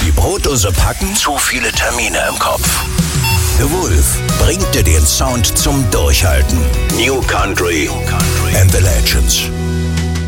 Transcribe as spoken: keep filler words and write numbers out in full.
Die Brotdose packen? Zu viele Termine im Kopf. The Wolf bringt dir den Sound zum Durchhalten. New Country and the Legends.